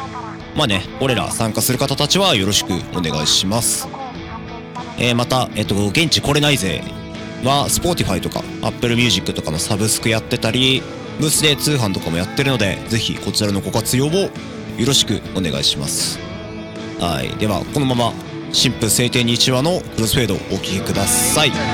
まあね、俺ら参加する方たちはよろしくお願いします。また、現地来れないぜは Spotify とか Apple Music とかのサブスクやってたり、ブースで通販とかもやってるので、ぜひこちらのご活用をよろしくお願いします。はい。では、このまま、新婦晴天に1話のクロスフェードをお聴きください。